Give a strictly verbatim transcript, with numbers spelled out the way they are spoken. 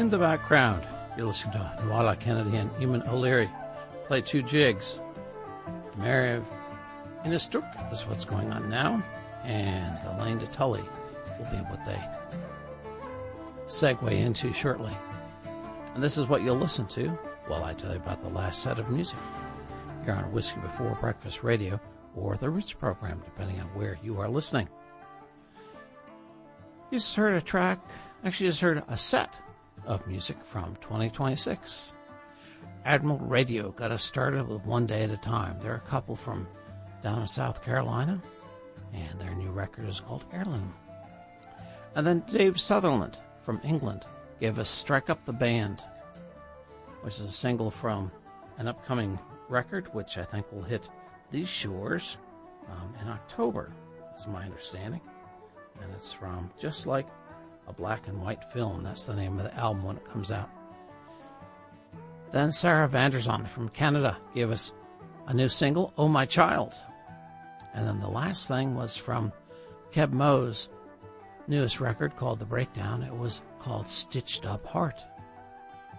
the background, you're listening to Nuala Kennedy and Eamon O'Leary play two jigs. Mary Innistruck is what's going on now, and Elaine de Tully will be what they segue into shortly. And this is what you'll listen to while I tell you about the last set of music here on Whiskey Before Breakfast Radio or the Roots program, depending on where you are listening. You just heard a track, actually just heard a set of music from twenty twenty-six. Admiral Radio got us started with One Day at a Time. They're a couple from down in South Carolina, and their new record is called Heirloom. And then Dave Sutherland from England gave us Strike Up the Band, which is a single from an upcoming record, which I think will hit these shores um, in October, is my understanding. And it's from Just Like a Black and White Film. That's the name of the album when it comes out. Then Sarah Vanderzon from Canada gave us a new single, Oh My Child. And then the last thing was from Keb Mo's newest record called The Breakdown. It was called Stitched Up Heart.